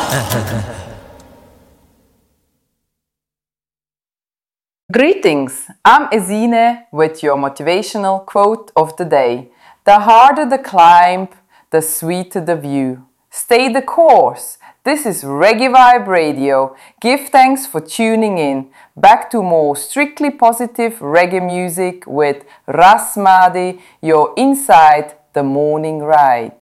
Greetings, I'm Ezine with your motivational quote of the day. The harder the climb, the sweeter the view. Stay the course. This is Reggae Vibe Radio. Give thanks for tuning in. Back to more strictly positive reggae music with Ras Madi, your inside the morning ride.